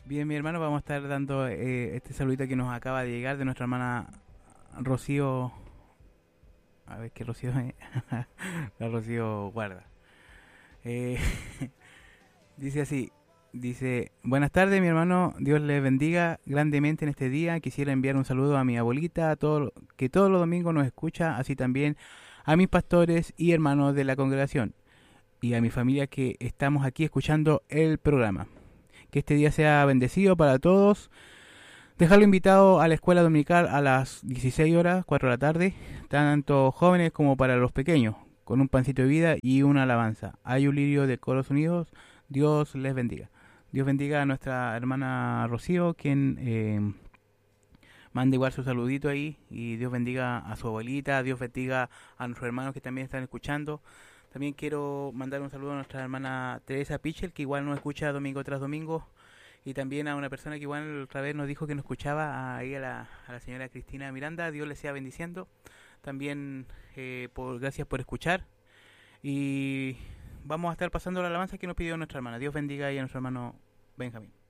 Bien, mi hermano, vamos a estar dando este saludito que nos acaba de llegar de nuestra hermana Rocío. A ver qué Rocío es. La Rocío Guarda. Eh, dice así. Dice, buenas tardes mi hermano, Dios les bendiga grandemente en este día. Quisiera enviar un saludo a mi abuelita, que todos los domingos nos escucha, así también a mis pastores y hermanos de la congregación y a mi familia que estamos aquí escuchando el programa. Que este día sea bendecido para todos. Dejarlo invitado a la escuela dominical a las 16 horas, 4 de la tarde, tanto jóvenes como para los pequeños, con un pancito de vida y una alabanza. Hay un lirio de coros unidos. Dios les bendiga. Dios bendiga a nuestra hermana Rocío, quien manda igual su saludito ahí. Y Dios bendiga a su abuelita. Dios bendiga a nuestros hermanos que también están escuchando. También quiero mandar un saludo a nuestra hermana Teresa Pichel, que igual nos escucha domingo tras domingo. Y también a una persona que igual otra vez nos dijo que nos escuchaba, ahí a la señora Cristina Miranda. Dios le sea bendiciendo. También gracias por escuchar. Y vamos a estar pasando la alabanza que nos pidió nuestra hermana. Dios bendiga y a nuestro hermano Benjamín.